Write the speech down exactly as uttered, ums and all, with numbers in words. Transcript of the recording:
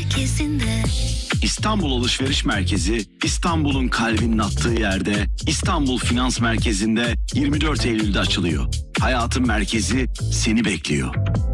merkezinde. İstanbul Alışveriş Merkezi, İstanbul'un kalbinin attığı yerde, İstanbul Finans Merkezi'nde yirmi dört Eylül'de açılıyor. Hayatın merkezi seni bekliyor.